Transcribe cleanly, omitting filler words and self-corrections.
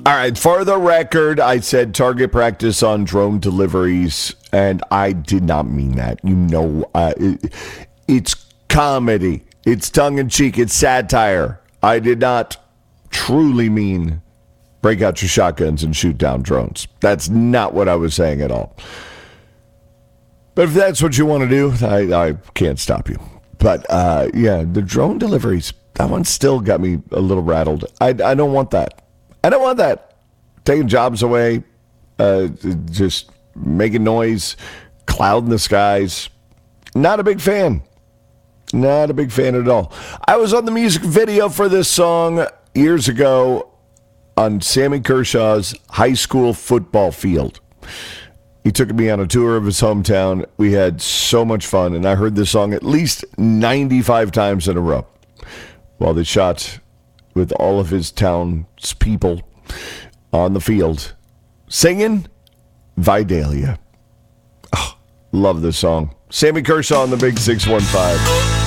All right, for the record, I said target practice on drone deliveries, and I did not mean that. It's comedy. It's tongue-in-cheek. It's satire. I did not truly mean break out your shotguns and shoot down drones. That's not what I was saying at all. But if that's what you want to do, I can't stop you. But, the drone deliveries, that one still got me a little rattled. I don't want that. I don't want that. Taking jobs away, just making noise, cloud in the skies. Not a big fan. Not a big fan at all. I was on the music video for this song years ago on Sammy Kershaw's high school football field. He took me on a tour of his hometown. We had so much fun, and I heard this song at least 95 times in a row while they shot with all of his town's people on the field singing Vidalia. Oh, love this song. Sammy Kershaw on the Big 615.